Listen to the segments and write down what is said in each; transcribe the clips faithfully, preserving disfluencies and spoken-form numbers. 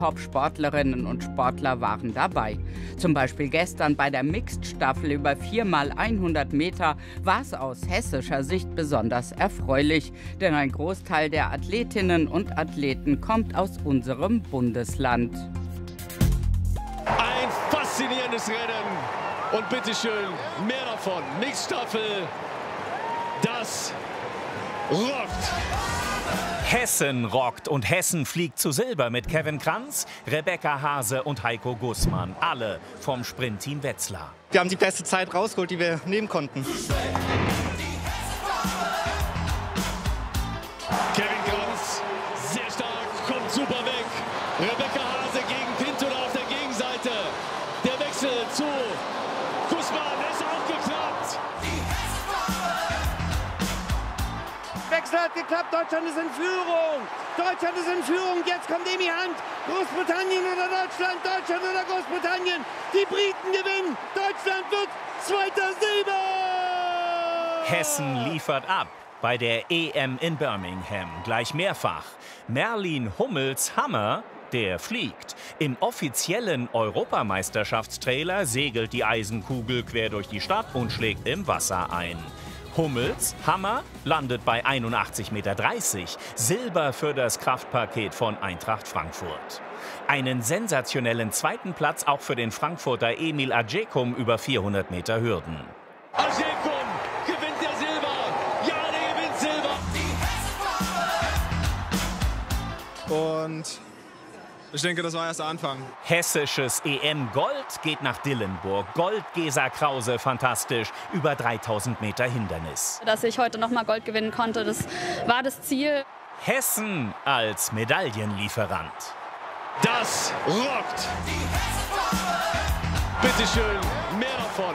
Top-Sportlerinnen und Sportler waren dabei. Zum Beispiel gestern bei der Mixed-Staffel über vier mal hundert Meter war es aus hessischer Sicht besonders erfreulich. Denn ein Großteil der Athletinnen und Athleten kommt aus unserem Bundesland. Ein faszinierendes Rennen. Und bitteschön, mehr davon. Mixed-Staffel, das rockt. Hessen rockt und Hessen fliegt zu Silber mit Kevin Kranz, Rebecca Hase und Heiko Gußmann. Alle vom Sprintteam Wetzlar. Wir haben die beste Zeit rausgeholt, die wir nehmen konnten. Kevin Kranz, sehr stark, kommt super weg. Rebecca Hase gegen Pinto da auf der Gegenseite. Der Wechsel zu Gußmann, ist auch geklappt. Wechsel hat geklappt, Deutschland ist in Führung. Deutschland ist in Führung, jetzt kommt Emi Hand. Großbritannien oder Deutschland, Deutschland oder Großbritannien. Die Briten gewinnen, Deutschland wird zweiter Silber. Hessen liefert ab bei der E M in Birmingham gleich mehrfach. Merlin Hummels Hammer, der fliegt. Im offiziellen Europameisterschaftstrailer segelt die Eisenkugel quer durch die Stadt und schlägt im Wasser ein. Hummels, Hammer, landet bei einundachtzig Komma dreißig Meter. Silber für das Kraftpaket von Eintracht Frankfurt. Einen sensationellen zweiten Platz auch für den Frankfurter Emil Acecum über vierhundert Meter Hürden. Acecum gewinnt der Silber. Ja, der gewinnt Silber. Und ich denke, das war erst der Anfang. Hessisches E M-Gold geht nach Dillenburg. Gold Gesa Krause, fantastisch. Über dreitausend Meter Hindernis. Dass ich heute noch mal Gold gewinnen konnte, das war das Ziel. Hessen als Medaillenlieferant. Das rockt. Bitteschön, mehr davon.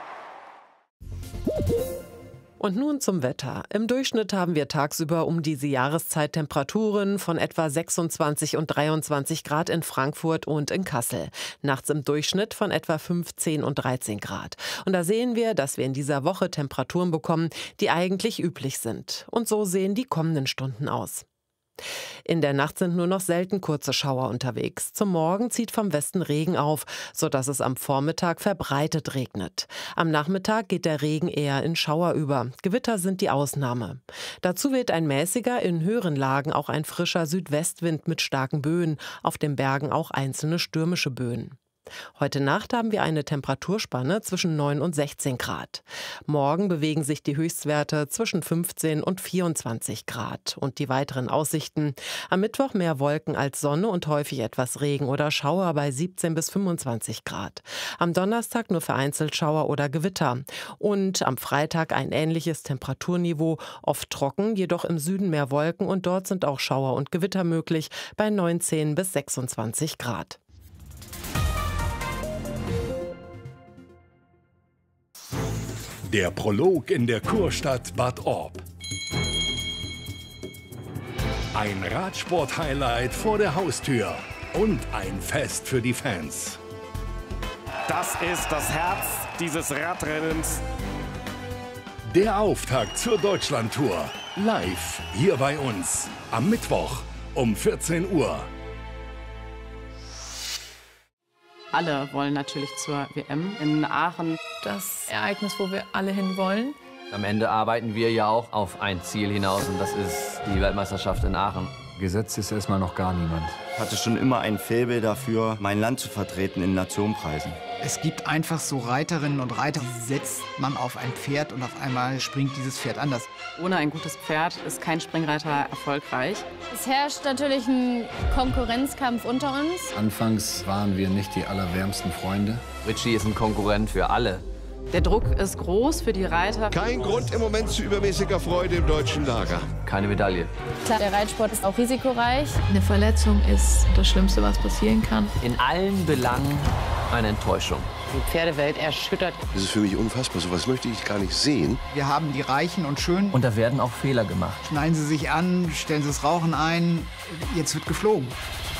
Und nun zum Wetter. Im Durchschnitt haben wir tagsüber um diese Jahreszeit Temperaturen von etwa sechsundzwanzig und dreiundzwanzig Grad in Frankfurt und in Kassel. Nachts im Durchschnitt von etwa fünfzehn und dreizehn Grad. Und da sehen wir, dass wir in dieser Woche Temperaturen bekommen, die eigentlich üblich sind. Und so sehen die kommenden Stunden aus. In der Nacht sind nur noch selten kurze Schauer unterwegs. Zum Morgen zieht vom Westen Regen auf, sodass es am Vormittag verbreitet regnet. Am Nachmittag geht der Regen eher in Schauer über. Gewitter sind die Ausnahme. Dazu weht ein mäßiger, in höheren Lagen auch ein frischer Südwestwind mit starken Böen, auf den Bergen auch einzelne stürmische Böen. Heute Nacht haben wir eine Temperaturspanne zwischen neun und sechzehn Grad. Morgen bewegen sich die Höchstwerte zwischen fünfzehn und vierundzwanzig Grad. Und die weiteren Aussichten: am Mittwoch mehr Wolken als Sonne und häufig etwas Regen oder Schauer bei siebzehn bis fünfundzwanzig Grad. Am Donnerstag nur vereinzelt Schauer oder Gewitter. Und am Freitag ein ähnliches Temperaturniveau, oft trocken, jedoch im Süden mehr Wolken und dort sind auch Schauer und Gewitter möglich bei neunzehn bis sechsundzwanzig Grad. Der Prolog in der Kurstadt Bad Orb. Ein Radsport-Highlight vor der Haustür und ein Fest für die Fans. Das ist das Herz dieses Radrennens. Der Auftakt zur Deutschlandtour. Live hier bei uns. Am Mittwoch um vierzehn Uhr. Alle wollen natürlich zur W M in Aachen. Das Ereignis, wo wir alle hinwollen. Am Ende arbeiten wir ja auch auf ein Ziel hinaus und das ist die Weltmeisterschaft in Aachen. Gesetzt ist erstmal noch gar niemand. Ich hatte schon immer ein Faible dafür, mein Land zu vertreten in Nationenpreisen. Es gibt einfach so Reiterinnen und Reiter, die setzt man auf ein Pferd und auf einmal springt dieses Pferd anders. Ohne ein gutes Pferd ist kein Springreiter erfolgreich. Es herrscht natürlich ein Konkurrenzkampf unter uns. Anfangs waren wir nicht die allerwärmsten Freunde. Richie ist ein Konkurrent für alle. Der Druck ist groß für die Reiter. Kein Grund im Moment zu übermäßiger Freude im deutschen Lager. Keine Medaille. Klar, der Reitsport ist auch risikoreich. Eine Verletzung ist das Schlimmste, was passieren kann. In allen Belangen eine Enttäuschung. Die Pferdewelt erschüttert. Das ist für mich unfassbar. So was möchte ich gar nicht sehen. Wir haben die Reichen und Schönen. Und da werden auch Fehler gemacht. Schneiden Sie sich an, stellen Sie das Rauchen ein. Jetzt wird geflogen.